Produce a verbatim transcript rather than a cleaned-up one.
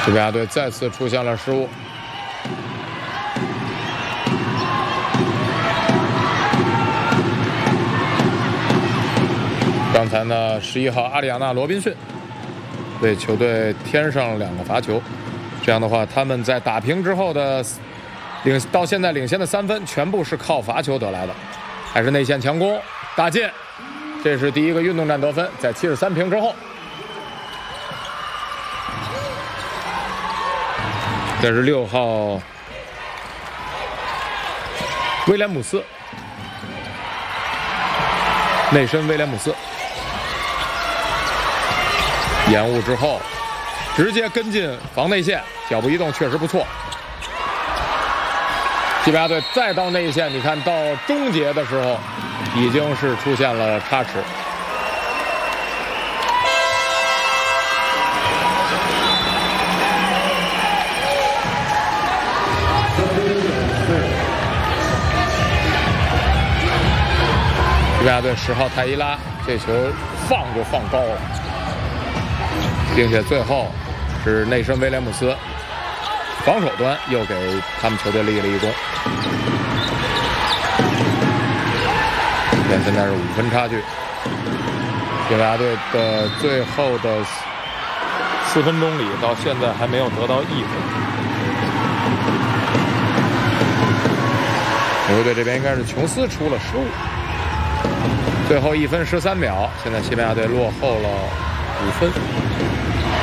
西班牙队再次出现了失误。刚才呢，十一号阿里亚纳·罗宾逊为球队添上两个罚球，这样的话，他们在打平之后的领到现在领先的三分，全部是靠罚球得来的。还是内线强攻，大进，这是第一个运动战得分，在七十三平之后。这是六号威廉姆斯，内身威廉姆斯延误之后，直接跟进防内线，脚步移动确实不错。西班牙队再到内线，你看到终结的时候，已经是出现了差池。西班牙队十号泰伊拉这球放就放高了，并且最后是内身威廉姆斯防守端又给他们球队立了一功。现在是五分差距，西班牙队的最后的四分钟里到现在还没有得到一分。纽约队这边应该是琼斯出了失误。最后一分十三秒，现在西班牙队落后了五分。